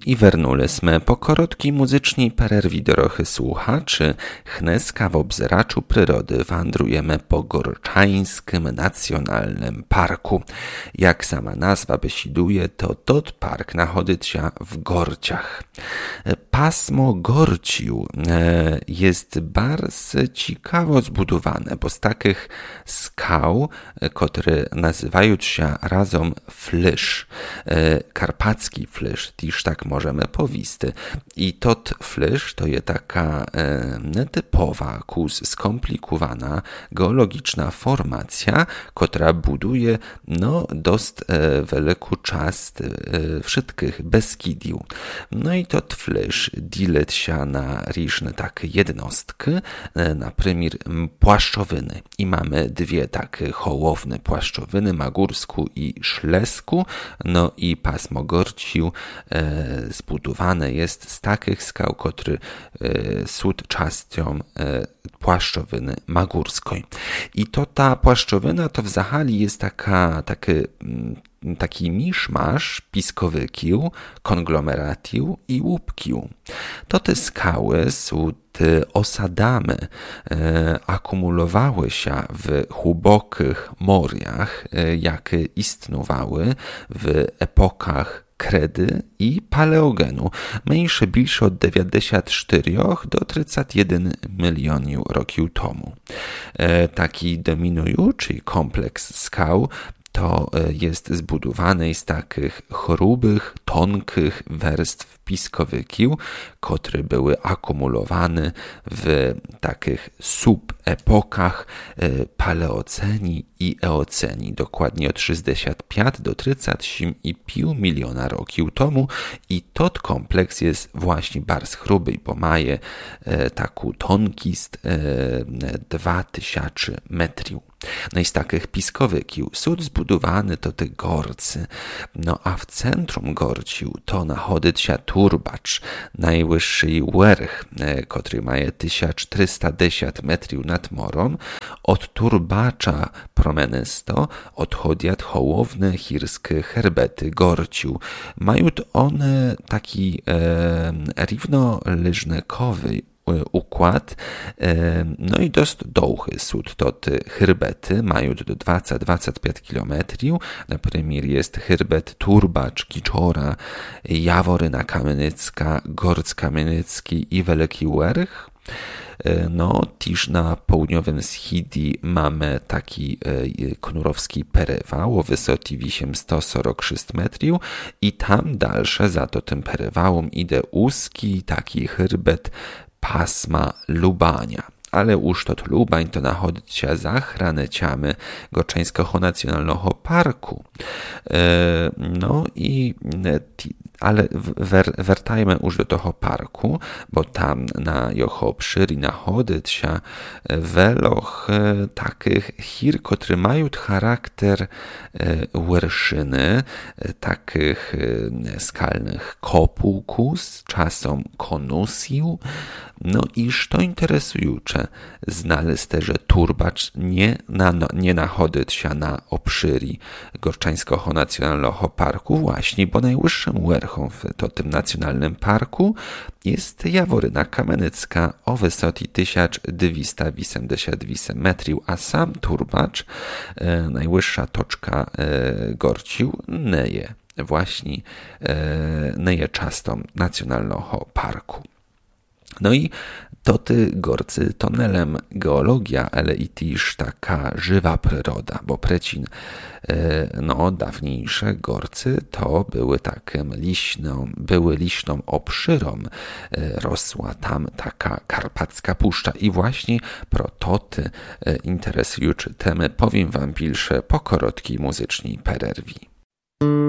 I wernuli sme po korotkій muzycznej pererwii, dorochy słuchaczy. Dneska w obzeraczu przyrody wędrujemy po Gorczańskim Nacjonalnym Parku. Jak sama nazwa besiduje, to tot park nachodzi się w Gorciach. Pasmo Gorciu jest bardzo ciekawo zbudowane, bo z takich skał, które nazywają się razem flysz, karpacki flysz, też tak możemy powisty. I tot flysz to jest taka nietypowa, skomplikowana, geologiczna formacja, która buduje dość wielką część wszystkich Beskidiów. No i tot flysz dzieli się na różne takie jednostki, na przykład płaszczowiny. I mamy dwie takie hołowne płaszczowiny, Magórsku i Szlesku. No i pasmo Gorciu zbudowane jest z takich skał, które są częścią płaszczowiny magórskiej. I to ta płaszczowina to w zahali jest taki miszmasz piskowykił, konglomeratił i łupkił. To te skały są osadami, akumulowały się w głębokich moriach, jakie istniały w epokach Kredy i Paleogenu, mniejsze bільше od 94 do 31 milionów roków temu. Taki dominujący kompleks skał to jest zbudowany z takich grubych, tonkich warstw piskowykił, które były akumulowane w takich subepokach paleoceni i eoceni, dokładnie od 65 do 37,5 miliona roków temu. I tot kompleks jest właśnie bardzo gruby, bo ma taką tonkość 2000 metrów. No i z takich piskowykił są zbudowane to te gorcy. No a w centrum Gorciu to nachodzi się Turbacz, najwyższy werch, który ma 1410 metrów nad morem. Od Turbacza promenesto odchodzą hołowne chirskie herbety Gorciu. Mają one taki równoleżnikowy układ, no i dość długie są to te herbety, mają do 20-25 kilometrów. Na przykład jest herbet Turbacz, Giczora, Jaworyna Kamienicka, Gorc Kamienicki i Wielki Werch. No, też na południowym wschodzie mamy taki knurowski perewał o wysokości 846 metrów i tam dalsze za to tym perewałom idzie узki taki herbet pasma Lubania. Ale już tot Lubań to nachodzi się za granicami Gorczańskiego Nacjonalnego Parku. No i ale wracajmy już do tego parku, bo tam na jego obszarze nachodzi się wieloch takich chir, które mają charakter wierszyny, takich skalnych kopółków, czasem konusów. No i co interesujące, znaleźć też, że Turbacz nie nachodzi się na obszarze Gorczańskiego Nacjonalnego Parku właśnie, bo najwyższym werchą w tym nacjonalnym parku jest Jaworyna Kamienicka o wysokości 1288 metrów, a sam Turbacz, najwyższa toczka Gorciu, nie właśnie częścią nacjonalnego parku. No i to ty gorcy tonelem geologia, ale i też taka żywa przyroda, bo precin dawniejsze gorcy to były takim liśną obszyrą, rosła tam taka karpacka puszcza i właśnie pro toty interesujące temy powiem wam więcej po krótkiej muzycznej przerwie.